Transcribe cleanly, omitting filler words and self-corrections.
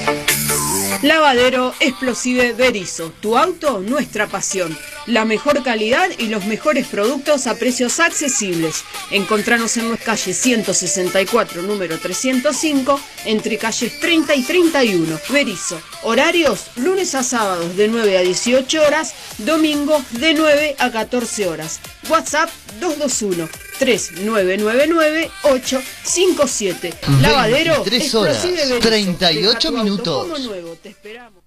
Lavadero Explosive Berisso, tu auto, nuestra pasión. La mejor calidad y los mejores productos a precios accesibles. Encontranos en nuestra calle 164, número 305, entre calles 30 y 31. Berisso, horarios lunes a sábados de 9 a 18 horas, domingos de 9 a 14 horas. WhatsApp 221-3999-857. Lavadero 23 horas, Explosive Berisso. 38 Deja tu auto minutos. como nuevo, te esperamos.